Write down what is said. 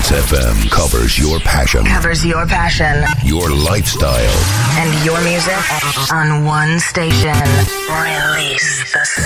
Trance FM covers your passion. Your lifestyle. And your music on one station. Release the